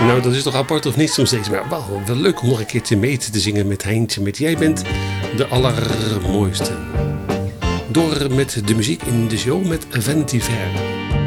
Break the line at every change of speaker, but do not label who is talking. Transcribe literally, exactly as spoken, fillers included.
Nou, dat is toch apart of niet soms steeds. Maar wel, wel leuk om nog een keertje mee te zingen met Heintje. Met jij bent de allermooiste. Door met de muziek in de show met Vanity Fair.